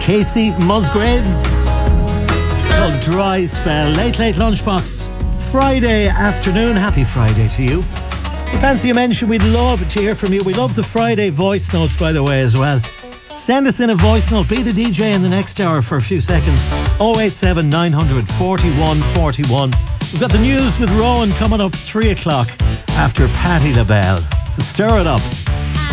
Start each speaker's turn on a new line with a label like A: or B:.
A: Casey Musgraves. Called Dry Spell. Late Lunchbox. Friday afternoon. Happy Friday to you. If you fancy a mention, we'd love to hear from you. We love the Friday voice notes, by the way, as well. Send us in a voice note. Be the DJ in the next hour for a few seconds. 087 900 41 41. We've got the news with Rowan coming up 3 o'clock after Patti LaBelle. So stir it up.